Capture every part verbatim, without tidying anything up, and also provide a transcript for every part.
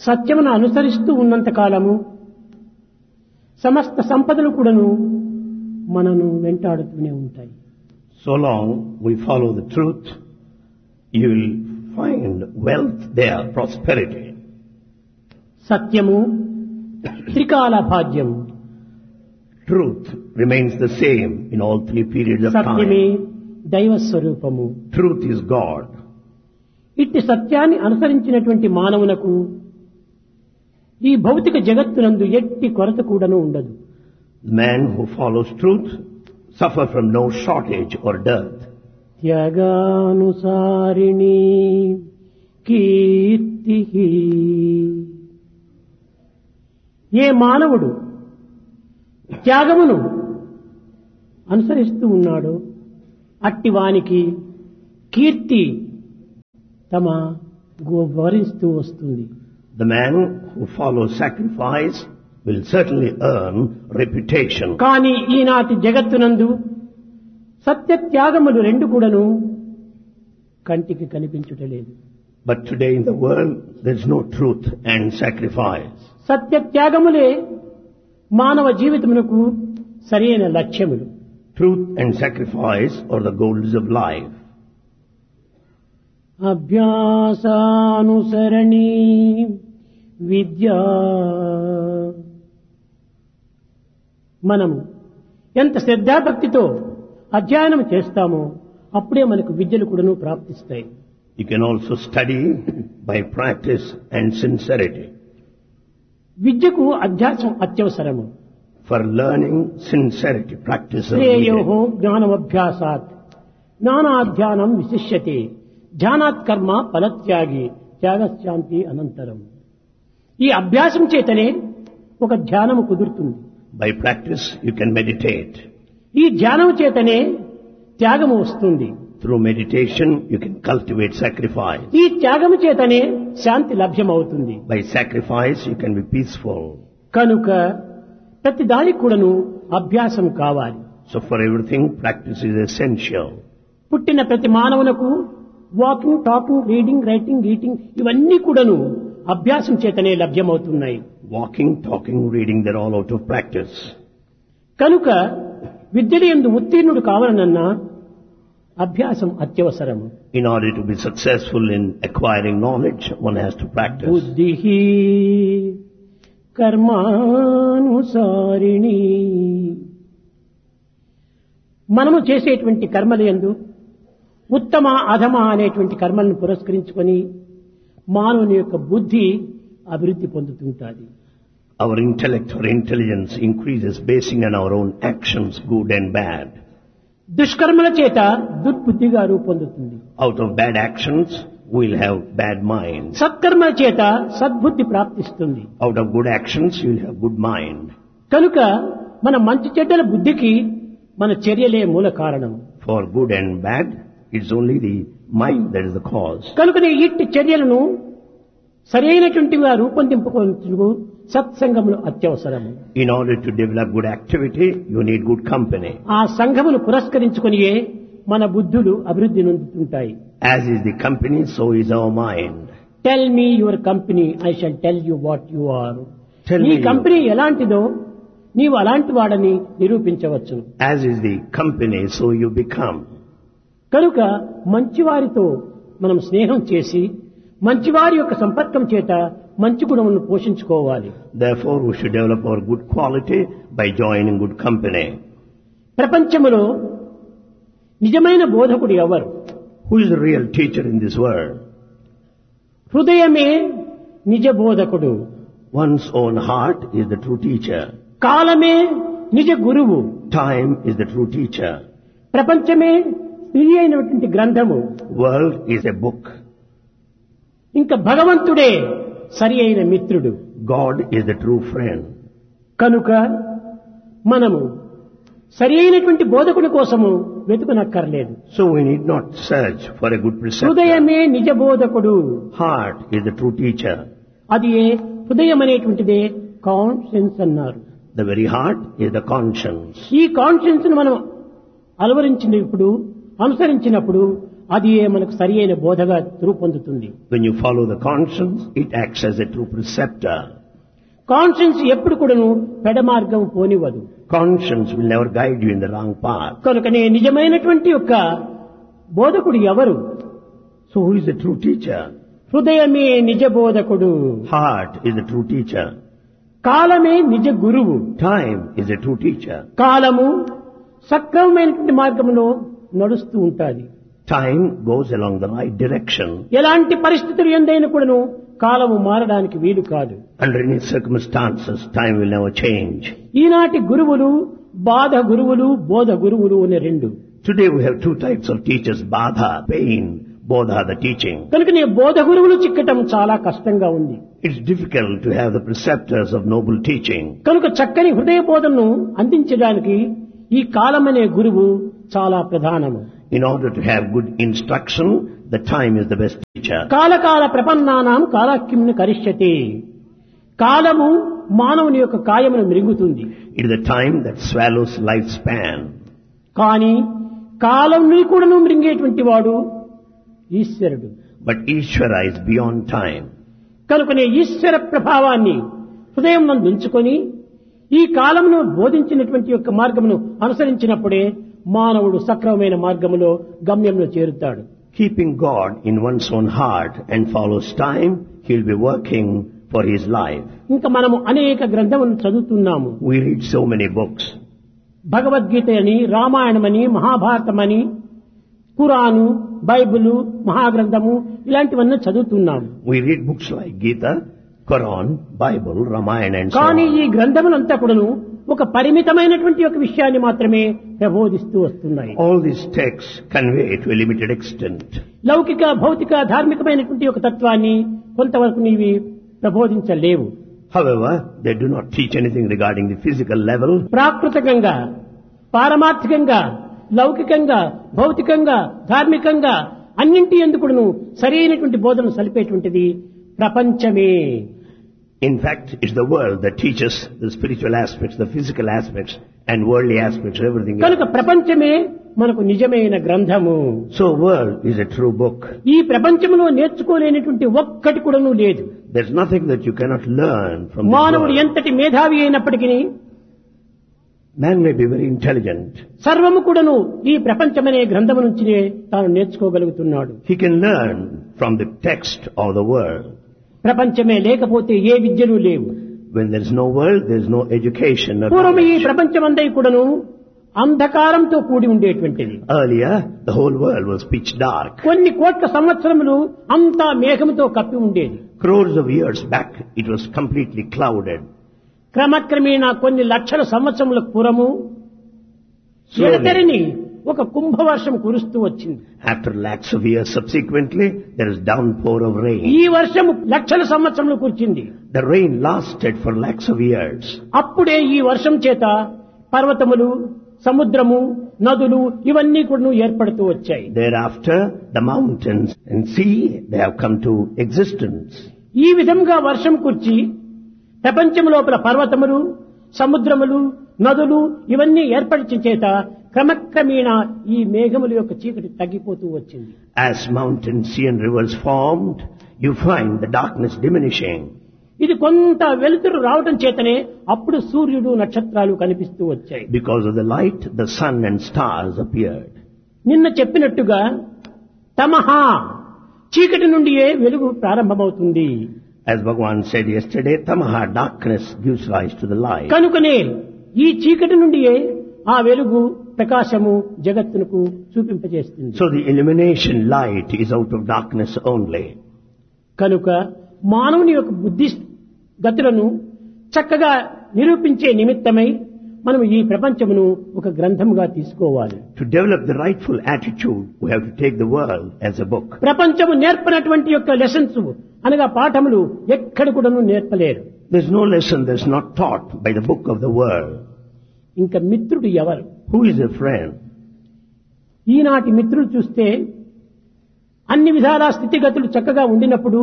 సత్యమును అనుసరిస్తూ ఉన్నంత కాలము సమస్త సంపదలు కూడాను మనను వెంటాడుతూనే ఉంటాయి. So long we follow the truth, you will find wealth there, prosperity. సత్యము త్రికాల భాగ్యము. Truth remains the same in all three periods of సత్యమే time. దైవ స్వరూపము. Truth is God. ఇట్టి సత్యాన్ని అనుసరించినటువంటి మానవునకు ఈ భౌతిక జగత్తునందు ఎట్టి కొరత కూడాను ఉండదు. The man who follows truth suffer from no shortage or dearth. త్యాగానుసారిణి కీర్తి. ఏ మానవుడు త్యాగమును అనుసరిస్తూ ఉన్నాడో అట్టి వానికి కీర్తి తమ వరిస్తూ వస్తుంది. The man who follows sacrifice will certainly earn reputation. కానీ ఈనాటి జగత్తునందు సత్య త్యాగములు రెండు కూడాను కంటికి కనిపించుటలేదు. But today in the world there is no truth and sacrifice. సత్య త్యాగములే మానవ జీవితమునకు సరైన లక్ష్యములు. Truth and sacrifice are the goals of life. అభ్యాసానుసరణి విద్యా. మనము ఎంత శ్రద్ధాభక్తితో అధ్యయనం చేస్తామో అప్పుడే మనకు విద్యలు కూడాను ప్రాప్తిస్తాయి. You can also study by practice and sincerity. విద్యకు అధ్యాసం అత్యవసరము. For learning, sincerity, practice of శ్రేయోహో needed. జ్ఞానమభ్యాసాత్ జ్ఞానాధ్యానం విశిష్యతే ధ్యానాత్ కర్మ ఫలత్యాగి త్యాగశాంతి అనంతరం. ఈ అభ్యాసం చేతనే ఒక ధ్యానము కుదురుతుంది. By practice you can meditate. ఈ ధ్యానం చేతనే త్యాగము వస్తుంది. Through meditation you can cultivate sacrifice. ఈ త్యాగము చేతనే శాంతి లభ్యమవుతుంది. By sacrifice you can be peaceful. కనుక ప్రతి దానికి కూడాను అభ్యాసం కావాలి. So for everything practice is essential. పుట్టిన ప్రతి మానవునకు walking, talking, reading, writing, eating ఇవన్నీ కూడాను అభ్యాసం చేతనే లభ్యమవుతున్నాయి. Walking, talking, reading, they're all out of practice. కనుక విద్యలో యందు ఉత్తీర్ణుడు కావాలనన్నా అభ్యాసం అత్యవసరము. In order to be successful in acquiring knowledge, one has to practice. బుద్ధి కర్మానుసారిణి. మనము చేసేటువంటి కర్మల యందు ఉత్తమ అధమ అనేటువంటి కర్మలను పురస్కరించుకొని మానవుని యొక్క బుద్ధి అభివృద్ధి పొందుతుంటుంది. Our intellect or intelligence increases basing on our own actions, good and bad. దుష్కర్మల చేత దుర్బుద్ధిగా రూపొందుతుంది. Out of bad actions, we'll have bad minds. సత్కర్మల చేత సద్బుద్ధి ప్రాప్తిస్తుంది. Out of good actions, you'll have good mind. కనుక మన మంచి చెడ్డల బుద్ధికి మన చర్యలే మూల కారణం. For good and bad, it's only the mind that is the cause. కనుకనే ఇట్టి చర్యలను సరైనటువంటిగా రూపొందింపుకొనుటకు సత్సంగములు అత్యవసరము. In order to develop good activity, you need good company. ఆ సంఘమును పురస్కరించుకొనియే మన బుద్ధులు అభివృద్ధి నొందుతుంటాయి. As is the company, so is our mind. Tell me your company, I shall tell you what you are. Tell నీ me you- company ఎలాంటిదో నీవు అలాంటి వాడని నిరూపించవచ్చు. As is the company, so you become. కనుక మంచివారితో మనం స్నేహం చేసి మంచివారి యొక్క సంపర్కం చేత మంచి గుణములను పోషించుకోవాలి. Therefore, we should develop our good quality by joining good company. ప్రపంచములో నిజమైన బోధకుడు ఎవరు? Who is the real teacher in this world? హృదయమే నిజ బోధకుడు. One's own heart is the true teacher. కాలమే నిజ గురువు. Time is the true teacher. ప్రపంచమే స్త్రీ అయినటువంటి గ్రంథము. World is a book. ఇంకా భగవంతుడే సరి అయిన మిత్రుడు. God is the true friend. కనుక మనము సరి అయినటువంటి బోధకుడి కోసము వెతుకనక్కర్లేదు. So we need not search for a good preceptor. హృదయమే నిజ బోధకుడు. Heart is the true teacher. అది ఏ హృదయం అనేటువంటిదే కాన్షియన్స్ అన్నారు. The very heart is the conscience. ఈ కాన్షియన్స్ ను మనం అలవరించినప్పుడు అనుసరించినప్పుడు అది మనకు సరి అయిన బోధగా రూపొందుతుంది. When you follow the conscience, it acts as a true preceptor. Conscience ఎప్పుడు కూడాను పెడ మార్గం పోనివ్వదు. Conscience will never guide you in the wrong path. కనుకనే నిజమైనటువంటి యొక్క బోధకుడు ఎవరు? So who is the true teacher? హృదయమే నిజ బోధకుడు. Heart is the true teacher. కాలమే నిజ గురువు. Time is a true teacher. కాలము సక్రమమైనటువంటి మార్గంలో నడుస్తూ ఉంటాది. Time goes along the right direction. ఎలాంటి పరిస్థితులు ఎందైనా కూడాను కాలము మారడానికి వీలు కాదు. Under any circumstances, time will never change. ఈనాటి గురువులు బాధ గురువులు బోధ గురువులు అనే రెండు. Today we have two types of teachers, Badha, pain, Bodha, the teaching. కనుకనే బోధ గురువులు చిక్కటం చాలా కష్టంగా ఉంది. It's difficult to have the preceptors of noble teaching. కనుక చక్కని హృదయ బోధనను అందించడానికి ఈ కాలమనే గురువు చాలా ప్రధానము. In order to have good instruction, the time is the best teacher. కాలకాల ప్రపన్నానాం కాలాక్యమును కరిష్యతే. కాలము మానవుని యొక్క కాయమును మృంగుతుంది. It is the time that swallows lifespan. కానీ కాలంని కూడాను మృంగేటువంటి వాడు ఈశ్వరుడు. But Ishvara is beyond time. కనుకనే ఈశ్వర ప్రభావాన్ని హృదయం నందు ఉంచుకొని ఈ కాలమును బోధించినటువంటి యొక్క మార్గమును అనుసరించినప్పుడే మానవుడు సక్రమమైన మార్గములో గమ్యంలో చేరుతాడు. Keeping God in one's own heart and follows time, he'll be working for his life. ఇంకా మనము అనేక గ్రంథములను చదువుతున్నాము. We read so many books. Bhagavad Gita అని, రామాయణమని, మహాభారతమని, ఖురాను, బైబిలు, మహాగ్రంథము ఇలాంటివన్నీ చదువుతున్నాము. We read books like Gita, Quran, Bible, Ramayana and so కానీ on. ఈ గ్రంథములంతా కూడాను ఒక పరిమితమైనటువంటి ఒక విషయాన్ని మాత్రమే ప్రబోధిస్తూ వస్తున్నాయి. All these texts convey to a limited extent. లౌకిక భౌతిక ధార్మికమైనటువంటి ఒక తత్వాన్ని కొంతవరకు నీవి ప్రబోధించలేవు. However, they do not teach anything regarding the physical level. ప్రాకృతికంగా, పారమార్థికంగా, లౌకికంగా, భౌతికంగా, ధార్మికంగా అన్నింటి ఎందుకును సరైనటువంటి బోధన సలిపేటువంటిది ప్రపంచమే. In fact, it's the world that teaches the spiritual aspects, the physical aspects and worldly aspects, everything కనుక else. ప్రపంచమే మనకు నిజమైన గ్రంథము. So world is a true book. ఈ ప్రపంచంలో నేర్చుకోలేనటువంటి ఒక్కటి కూడాను లేదు. There's nothing that you cannot learn from this మానవుడు world. ఎంతటి మేధావి అయినప్పటికీ Man may be very intelligent. సర్వము కూడాను ఈ ప్రపంచమనే గ్రంథము నుంచినే తాను నేర్చుకోగలుగుతున్నాడు. He can learn from the text of the world. ప్రపంచమే లేకపోతే ఏ విద్యలు లేవు. When there is no world, there is no education or పూర్వం ఈ knowledge. ప్రపంచమందై కూడాను అంధకారంతో కూడి ఉండేటువంటిది. Earlier, the whole world was pitch dark. కొన్ని కోట్ల సంవత్సరములు అంతా మేఘముతో కప్పి ఉండేది. Crores of years back, it was completely clouded. క్రమక్రమేణా కొన్ని లక్షల సంవత్సరముల పూర్వము Slowly. ఎడతెరిని ఒక కుంభవర్షం కురుస్తూ వచ్చింది. After lakhs of years subsequently, there is downpour of rain. ఈ వర్షము లక్షల సంవత్సరములు కురిచింది. The rain lasted for lakhs of years. అప్పుడే ఈ వర్షం చేత పర్వతములు, సముద్రము, నదులు ఇవన్నీ కూడా ఏర్పడుతూ వచ్చాయి. Thereafter, the mountains and sea, they have come to existence. ఈ విధంగా వర్షం కుర్చి ప్రపంచం లోపల పర్వతములు, సముద్రములు, నదులు ఇవన్నీ ఏర్పడిన చేత క్రమక్రమేణా ఈ మేఘముల యొక్క చీకటి తగ్గిపోతూ వచ్చింది. As mountains, sea and rivers formed, you find the darkness diminishing. ఇది కొంత వెలుతురు రావటం చేతనే అప్పుడు సూర్యుడు నక్షత్రాలు కనిపిస్తూ వచ్చాయి. Because of the light, the sun and stars appeared. నిన్న చెప్పినట్టుగా తమహా చీకటి నుండియే వెలుగు ప్రారంభమవుతుంది. As Bhagavan said yesterday, tamaha, darkness, gives rise to the light. కనుకనే ఈ చీకటి నుండియే ఆ వెలుగు ప్రకాశము జగత్తునకు చూపింపజేస్తుంది. So the illumination light is out of darkness only. కనుక మానవుని యొక్క బుద్ధి గతులను చక్కగా నిరూపించే నిమిత్తమై మనం ఈ ప్రపంచమును ఒక గ్రంథముగా తీసుకోవాలి. To develop the rightful attitude, we have to take the world as a book. ప్రపంచము నేర్పనటువంటి యొక్క లెసన్స్ అనగా పాఠములు ఎక్కడ కూడాను నేర్పలేరు. There's no lesson that's not taught by the book of the world. ఇంకా మిత్రుడు ఎవరు? Who is a friend? ఈనాటి మిత్రులు చూస్తే అన్ని విధాల స్థితిగతులు చక్కగా ఉండినప్పుడు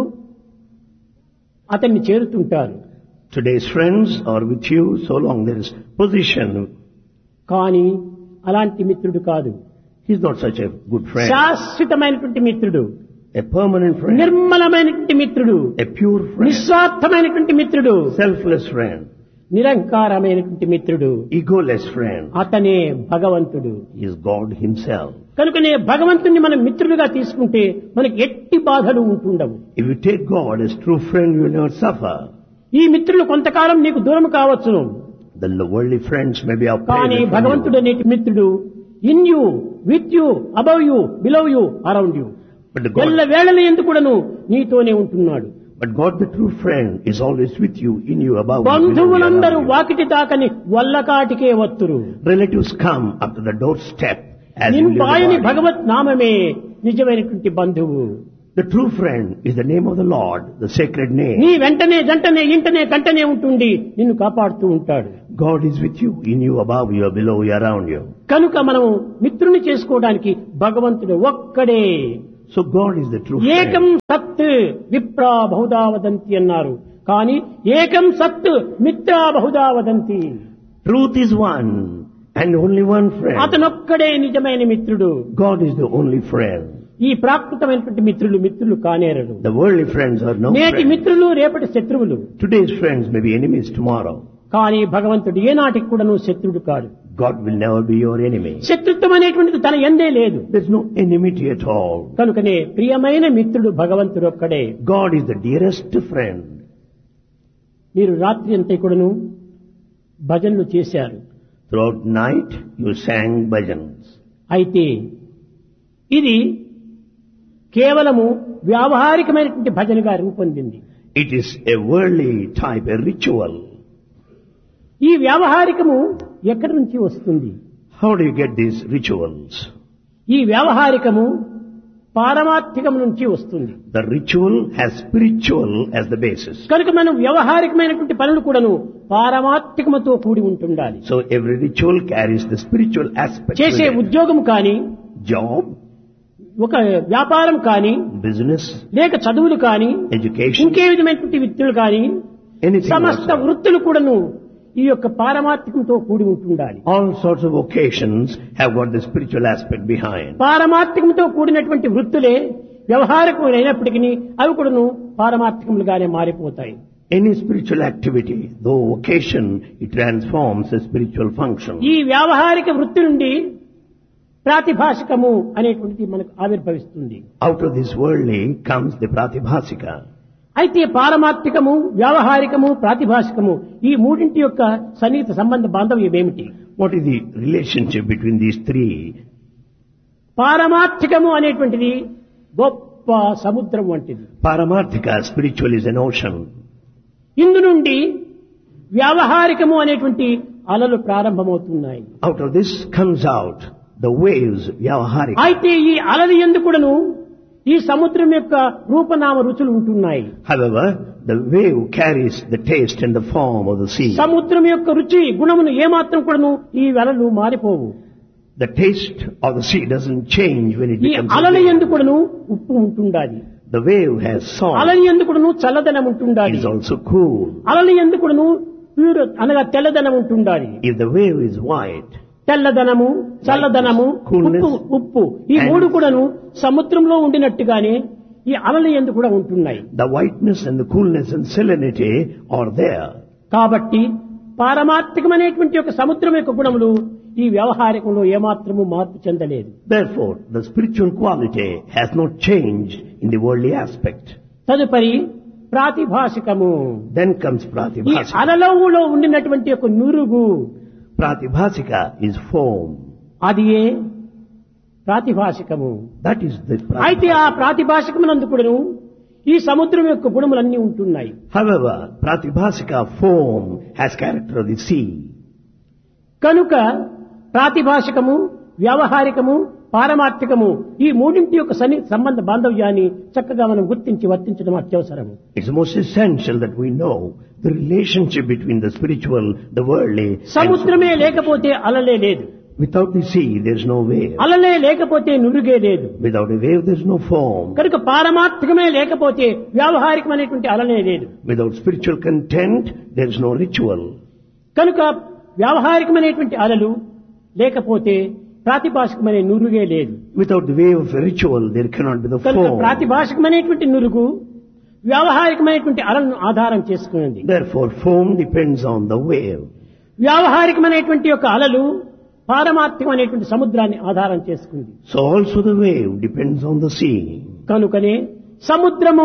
అతన్ని చేరుతుంటారు. Today's friends are with you so long there is position. కానీ అలాంటి మిత్రుడు కాదు. He's not such a good friend. శాశ్వతమైనటువంటి మిత్రుడు, A permanent friend. నిర్మలమైనటువంటి మిత్రుడు, A pure friend. నిస్వార్థమైనటువంటి మిత్రుడు, Selfless friend. నిరంకారమైనటువంటి మిత్రుడు, Egoless friend. అతనే భగవంతుడు. He is God himself. కనుకనే భగవంతుణ్ణి మనం మిత్రుడిగా తీసుకుంటే మనకి ఎట్టి బాధలు ఉంటుండవు. If you take God as true friend, you will never suffer. ఈ మిత్రులు కొంతకాలం నీకు దూరం కావచ్చును, Then the worldly friends may be out కానీ there. భగవంతుడు అనేటి మిత్రుడు in you, with you, above you, below you, around you, But the God, ఎల్ల వేళల ఎందుకు కూడాను నీతోనే ఉంటున్నాడు. but God, the true friend, is always with you, in you, above you, below you, బంధువులందరూ around you. Vakiti తాకని వల్లకాటికే వత్తురు. Relatives come up to the doorstep as you leave the నింబాయని body. భగవత్ నామమే నిజమైనటువంటి బంధువు. The true friend is the name of the Lord, the sacred name. నీ వెంటనే జంటనే ఇంటనే కంటనే ఉంటుండి నిన్ను కాపాడుతూ ఉంటాడు. God is with you, in you, above you, below you, around you. కనుక మనం మిత్రుని చేసుకోవడానికి భగవంతుడు ఒక్కడే. So God is the true ఏకం friend. సత్ విప్రా బహుదా వదంతి అన్నారు, కానీ ఏకం సత్ Mitra Bahuda వదంతి. Truth is one, and only one friend. అతనొక్కడే నిజమైన మిత్రుడు. God is the only friend. ఈ ప్రాకృతమైనటువంటి మిత్రులు మిత్రులు కానేరడు. The worldly friends are no నేటి friends. మిత్రులు రేపటి శత్రువులు. Today's friends may be enemies tomorrow. కానీ భగవంతుడు ఏనాటికి కూడాను శత్రుడు కాడు. God will never be your enemy. శత్రుత్వం అనేటువంటిది తన ఎందే లేదు. There's no enmity at all. కనుకనే ప్రియమైన మిత్రుడు భగవంతుడు ఒక్కడే. God is the dearest friend. మీరు రాత్రి అంతా కూడాను భజనలు చేశారు. Throughout night you sang bhajans. అయితే ఇది కేవలము వ్యావహారికమైనటువంటి భజనగా రూపొందింది. It is a worldly type, a ritual. ఈ వ్యావహారికము ఎక్కడి నుంచి వస్తుంది? How do you get these rituals? ఈ వ్యావహారికము పారమార్థికం నుంచి వస్తుంది. The ritual has spiritual as the basis. కనుక మనం వ్యవహారికమైనటువంటి పనులు కూడాను పారమార్థికముతో కూడి ఉంటుండాలి. So every ritual carries the spiritual aspect. చేసే with it. ఉద్యోగం కానీ, Job, ఒక వ్యాపారం కానీ, business, లేక చదువులు కానీ, education, ఇంకే విధమైనటువంటి విద్యలు కానీ, anything. సమస్త whatsoever. వృత్తులు కూడాను ఈ యొక్క పారమార్థికంతో కూడి ఉంటుండాలి. All sorts of occasions have got the spiritual aspect behind. పారమార్థికంతో కూడినటువంటి వృత్తులే వ్యవహారికములు అయినప్పటికీ అవి కూడాను పారమార్థికములుగానే మారిపోతాయి. Any spiritual activity, though occasion, it transforms a spiritual function. ఈ వ్యావహారిక వృత్తి నుండి ప్రాతిభాషికము అనేటువంటిది మనకు ఆవిర్భవిస్తుంది. Out of this worldly comes the pratibhasika. అయితే పారమార్థికము, వ్యావహారికము, ప్రాతిభాషికము ఈ మూడింటి యొక్క సన్నిహిత సంబంధ బాంధవ్యం ఏమిటి? What is the relationship between these three? పారమార్థికము అనేటువంటిది గొప్ప సముద్రం వంటిది. Paramarthika, spiritual, is an ocean. ఇందు నుండి వ్యావహారికము అనేటువంటి అలలు ప్రారంభమవుతున్నాయి. Out of this comes out the waves, vyavaharika. అయితే ఈ అలలు ఎందుకును ఈ సముద్రం యొక్క రూపనామ రుచులు ఉంటున్నాయి. However, the wave carries the taste and the form of the sea. సముద్రం యొక్క రుచి గుణమును ఏమాత్రం కూడాను ఈ అలలు మారిపోవు. The taste of the sea doesn't change when it ఈ becomes a అలలు wave. ఎందుకును ఉప్పు ఉంటుండాలి. The wave has salt. అలలు ఎందుకును చల్లదనం It ఉంటుండాలి. is also cool. అలలు ఎందుకును ప్యూర్ అనగా తెల్లదనం ఉంటుండాలి. If the wave is white, తెల్లదనము, చల్లదనము, Coolness. ఉప్పు ఉప్పు ఈ And- మూడు కూడాను సముద్రంలో ఉండినట్టుగానే ఈ అలలు ఎందు కూడా ఉంటున్నాయి. the whiteness and the coolness and salinity are there. కాబట్టి పారమార్థికమైనటువంటి ఒక సముద్రం యొక్క గుణములు ఈ వ్యవహారికంలో ఏమాత్రము మార్పు చెందలేదు. Therefore, the spiritual quality has not changed in the worldly aspect. తదుపరి ప్రాతిభాషికము. Then comes ఈ pratibhasika. అలలవులో ఉండినటువంటి ఒక నురుగు, Pratibhasika is foam. అది ఏ ప్రాతిభాషికము. That is the అయితే pratibhasika. ఆ ప్రాతిభాషికమునందు కూడాను ఈ సముద్రం యొక్క గుణములన్నీ ఉంటున్నాయి. However, pratibhasika foam has character of the sea. కనుక ప్రాతిభాషికము, వ్యవహారికము, పారమార్థికము ఈ మూడింటి యొక్క సన్ని సంబంధ బాంధవ్యాన్ని చక్కగా మనం గుర్తించి వర్తించడం అత్యవసరము. It's most essential that we know the relationship between the spiritual, the worldly. and సముద్రమే లేకపోతే అలలే లేదు. Without the sea, there's no wave. అలలే లేకపోతే నురుగే లేదు. Without a wave, there's no foam. కనుక పారమార్థికమే లేకపోతే వ్యావహారికమైనటువంటి అలలే లేదు. Without spiritual content, there's no ritual. కనుక వ్యావహారికమైనటువంటి అలలు లేకపోతే ప్రాతిభాషికమనే నురుగే లేదు. Without the way of ritual, there cannot be the కనుక form. ప్రాతిభాషికమైనటువంటి నురుగు వ్యావహారికమైనటువంటి అలను ఆధారం చేసుకున్నది. Therefore, form depends on the wave. వ్యావహారికమైనటువంటి యొక్క అలలు పారమార్థికమైనటువంటి సముద్రాన్ని ఆధారం చేసుకుంది. So also the wave depends on the sea. కనుకనే సముద్రము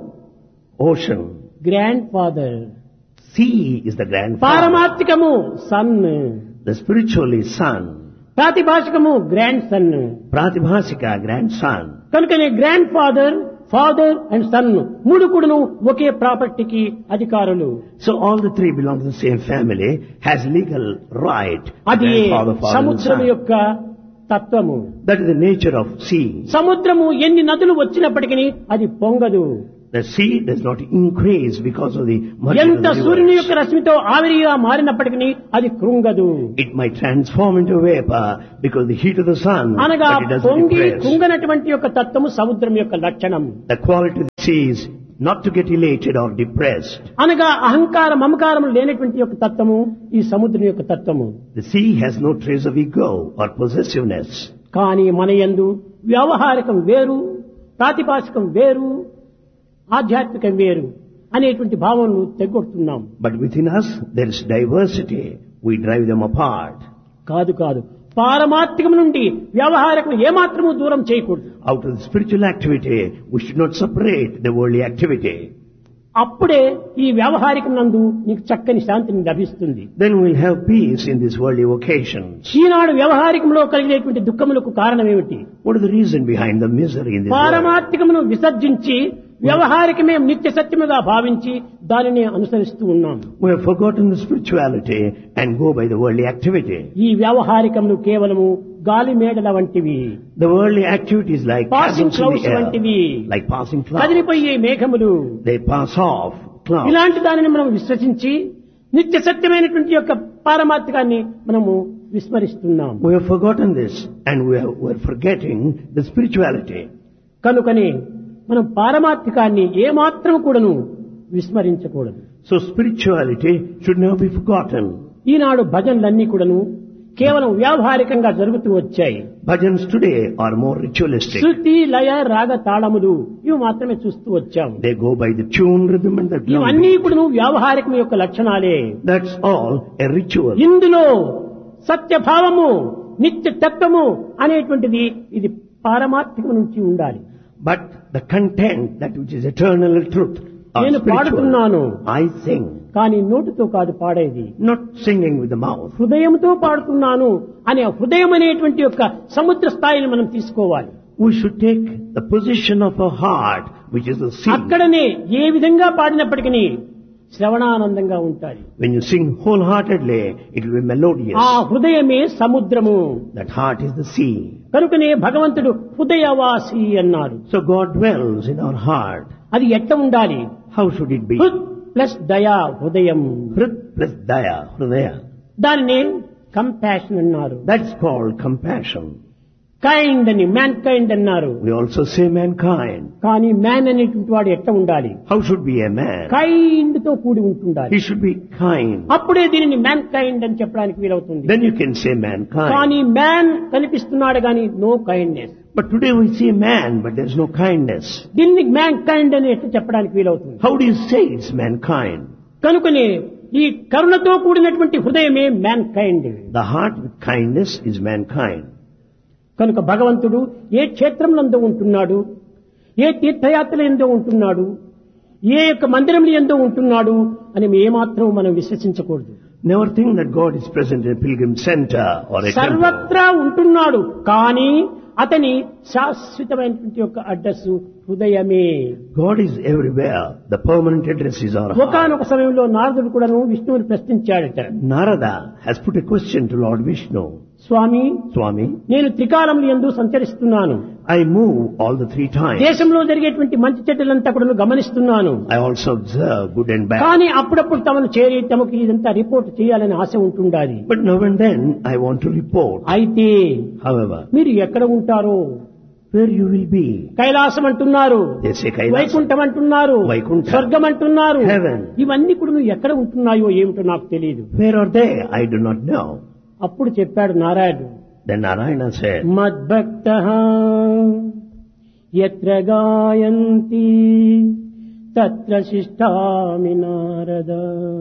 Ocean. Grand father, Sea is the grandfather. పారమార్థికము sun, The spiritual is sun. ప్రాతిభాషికము grand son. Pratibhasika, grandson. కనుకనే grand father, father and sun మూడు కూడాను ఒకే ప్రాపర్టీకి అధికారులు. So all the three belong to the same family, has legal right. అది Grandfather, father, and సముద్రం son. యొక్క తత్వము. That is the nature of sea. సముద్రము ఎన్ని నదులు వచ్చినప్పటికీ అది పొంగదు. The sea does not increase because of the merger of ఎంత the సూర్యుని rivers. యొక్క రశ్మితో ఆవిరిగా మారినప్పటికీ అది కృంగదు. It might transform into vapor because the heat of the sun, అనగా but it doesn't పొంగి depress. కుంగనటువంటి యొక్క తత్వము సముద్రం యొక్క లక్షణం. The quality of the sea is not to get elated or depressed. అనగా అహంకార మమకారం లేనటువంటి యొక్క తత్వము ఈ సముద్రం యొక్క తత్వము. The sea has no trace of ego or possessiveness. కానీ మన యందు వ్యవహారికం వేరు, ప్రాతిభాషికం వేరు, ఆధ్యాత్మికం వేరు అనేటువంటి భావనను తెగొడుతున్నాం. But within us there is diversity. We drive them apart. కాదు కాదు పారమార్థికం నుండి వ్యవహారికం ఏమాత్రము దూరం చేయకూడదు. Out of the spiritual activity, we should not separate the worldly activity. అప్పుడే ఈ వ్యవహారికం నందు నీకు చక్కని శాంతిని లభిస్తుంది. Then we'll have peace in these worldly vocations. ఈనాడు వ్యవహారికంలో కలిగేటువంటి దుఃఖములకు కారణం ఏమిటి? What is the reason behind the misery in this world? పారమార్థికమును విసర్జించి వ్యవహారికమే నిత్య సత్యముగా భావించి దానిని అనుసరిస్తూ ఉన్నాం. We have forgotten the spirituality and go by the worldly activity. ఈ వ్యవహారికములు కేవలము గాలి మేడల వంటివి, The worldly activities like passing passing through clouds the వంటివి, air, like passing clouds. కదిలిపోయే మేఘములు, They pass off clouds. ఇలాంటి దానిని మనం విశ్వసించి నిత్య సత్యమైనటువంటి యొక్క పారమార్థికాన్ని మనము విస్మరిస్తున్నాం. We have forgotten this and we are, we are forgetting the spirituality. కనుకనే మనం పారమార్థికాన్ని ఏమాత్రం కూడాను విస్మరించకూడదు. So spirituality should never be forgotten. ఈనాడు భజనలన్నీ కూడాను కేవలం వ్యావహారికంగా జరుగుతూ వచ్చాయి. Bhajans today are more ritualistic. శృతి, లయ, రాగ, తాళములు ఇవి మాత్రమే చూస్తూ వచ్చాము. They go by the tune, rhythm and the drum ఇవన్నీ beat. కూడాను వ్యావహారికం యొక్క లక్షణాలే. That's all a ritual. ఇందులో సత్యభావము, నిత్య తత్వము అనేటువంటిది ఇది పారమార్థికం నుంచి ఉండాలి. But the content, that which is eternal truth, are నేను పాడుతున్నాను, spiritual. I sing, కానీ నోటితో కాదు పాడేది, not singing with the mouth. హృదయంతో పాడుతున్నాను అనే హృదయం అనేటువంటి యొక్క సముద్ర స్థాయిని మనం తీసుకోవాలి. We should take the position of our heart, which is the sea. అక్కడనే ఏ విధంగా పాడినప్పటికీ శ్రవణానందంగా ఉంటాయి. When you sing wholeheartedly, it will be melodious. ఆ హృదయమే సముద్రము. That heart is the sea. కనుకనే భగవంతుడు హృదయవాసి అన్నారు. So God dwells in our heart. అది ఎట్ట ఉండాలి? How should it be? హృద్ plus దయా హృదయం. Hrit plus daya, hridaya. దానినే కంపాషన్ అన్నారు. That's called compassion. కైండ్ అని, మ్యాన్ కైండ్ అన్నారు. We also say mankind. కానీ మ్యాన్ అనేటువంటి వాడు ఎట్ట ఉండాలి? How should be a man? Kind తో కూడి ఉంటుండాలి. He should be kind. అప్పుడే దీనిని మ్యాన్ కైండ్ అని చెప్పడానికి వీలవుతుంది. Then you can say mankind. కానీ మ్యాన్ కనిపిస్తున్నాడు కానీ no kindness. But today we see man, but there's no kindness. దీన్ని మ్యాన్ కైండ్ అని ఎట్లా చెప్పడానికి వీలవుతుంది? How do you say it's mankind? కనుకనే ఈ కరుణతో కూడినటువంటి హృదయమే man kind. The heart with kindness is mankind. కనుక భగవంతుడు ఏ క్షేత్రంలో ఉంటున్నాడు, ఏ తీర్థయాత్రలు ఎందో ఉంటున్నాడు, ఏ యొక్క మందిరంలో ఎందో ఉంటున్నాడు అని ఏమాత్రం మనం విశ్వసించకూడదు. Never think that God is present in a pilgrim center or a temple. సర్వత్రా ఉంటున్నాడు కానీ అతని శాశ్వతమైనటువంటి యొక్క అడ్రస్ హృదయమే. God is everywhere. The permanent address is our heart. ఒకానొక సమయంలో నారదుడు కూడాను విష్ణువుని ప్రశ్నించాడట. Narada has put a question to Lord Vishnu. Swamy, Swami, నేను త్రికాలములు యందు సంచరిస్తున్నాను. I move all the three times. దేశంలో జరిగేటువంటి మంచి చెడ్డలంతా కూడా గమనిస్తున్నాను. I also observe good and bad. కానీ అప్పుడప్పుడు తమను చేరి తమకు ఇదంతా రిపోర్ట్ చేయాలని ఆశ ఉంటుండాలి. But now and then I want to report. అయితే However, మీరు ఎక్కడ ఉంటారో? where you will be? Kailasam అంటున్నారు, They say Kailasam. వైకుంఠం అంటున్నారు, వైకుంఠం, స్వర్గం అంటున్నారు. heaven. ఇవన్నీ కూడా నువ్వు ఎక్కడ ఉంటున్నాయో ఏమిటో నాకు తెలియదు. Where are they? I do not know. అప్పుడు చెప్పాడు నారాయణుడు, Then Narayana said, మద్భక్తః యత్ర గాయంతి తత్ర శిష్టామి నారద.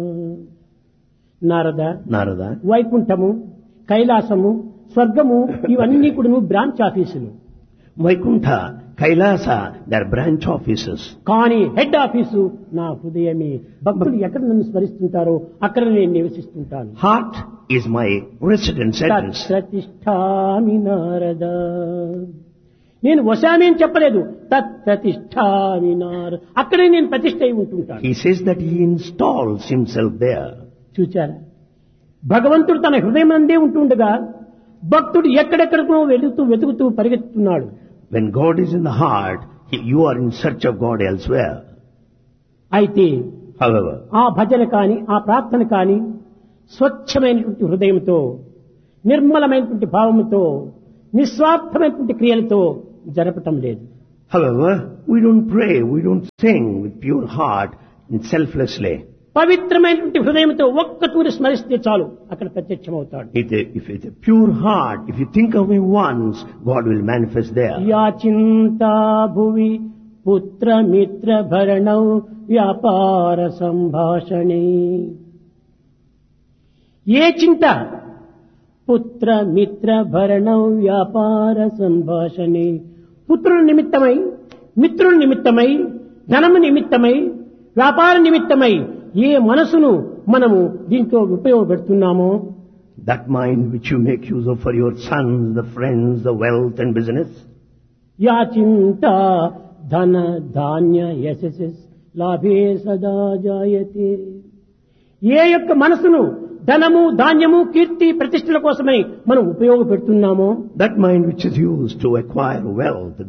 నారద, Narada, వైకుంఠము, కైలాసము, స్వర్గము ఇవన్నీ కూడా బ్రాంచ్ ఆఫీసులు. Vaikuntha, Kailasa, they are branch offices. కానీ హెడ్ ఆఫీసు నా హృదయమే. భక్తులు ఎక్కడ నన్ను స్మరిస్తుంటారో అక్కడ నేను నివసిస్తుంటాను. Heart is my residence address. తత్ప్రతిష్ఠామి Narada. నేను వశామి అని చెప్పలేదు, తత్ప్రతిష్ఠామి నారద. అక్కడే నేను ప్రతిష్ఠ అయి ఉంటుంటాను. He says that he installs himself there. చూచారా, భగవంతుడు తన హృదయం అందే ఉంటుండగా భక్తుడు ఎక్కడెక్కడికో వెతుకుతూ వెతుకుతూ పరిగెత్తుతున్నాడు. When God is in the heart, he- you are in search of God elsewhere. అయితే However, ఆ భజన కాని ఆ ప్రార్థన కాని స్వచ్ఛమైనటువంటి హృదయంతో, నిర్మలమైనటువంటి భావముతో, నిస్వార్థమైనటువంటి క్రియలతో జరపటం లేదు. however, we don't pray, we don't sing with pure heart and selflessly. పవిత్రమైనటువంటి హృదయంతో ఒక్క తూరి స్మరిస్తే చాలు, అక్కడ ప్రత్యక్షమవుతాడు. If, a, if it's a pure heart, if you think of Him once, God will manifest there. యాచింతా భువి పుత్ర మిత్ర భరణౌ వ్యాపార సంభాషణే. ఏ చింత? పుత్ర మిత్ర భరణౌ వ్యాపార సంభాషణే. పుత్రుల నిమిత్తమై, మిత్రుల నిమిత్తమై, ధనము నిమిత్తమై, వ్యాపార నిమిత్తమై ఏ మనసును మనము దీంట్లో ఉపయోగపెడుతున్నామో, That mind which you make use of for your sons, the friends, the wealth and business, యాచింత ధన ధాన్య యశస్ లాభే సదా జాయతే. ఏ యొక్క మనసును ధనము, ధాన్యము, కీర్తి, ప్రతిష్టల కోసమై మనం ఉపయోగపెడుతున్నామో, that mind which is used to acquire wealth,